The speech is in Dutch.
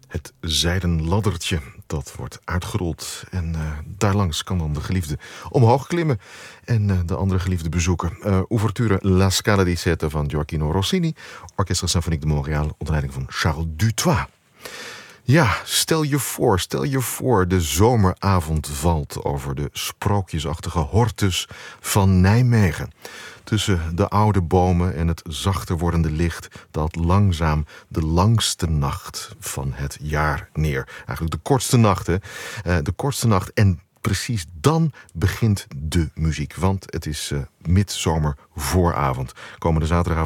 Het zijden laddertje, dat wordt uitgerold. En daarlangs kan dan de geliefde omhoog klimmen en de andere geliefde bezoeken. Ouverture La Scala di Sette van Gioacchino Rossini. Orchestre Symphonique de Montréal onder leiding van Charles Dutoit. Ja, stel je voor, de zomeravond valt over de sprookjesachtige Hortus van Nijmegen. Tussen de oude bomen en het zachter wordende licht daalt langzaam de langste nacht van het jaar neer. Eigenlijk de kortste nacht, hè? De kortste nacht en precies dan begint de muziek. Want het is midzomervooravond. Komende zaterdagavond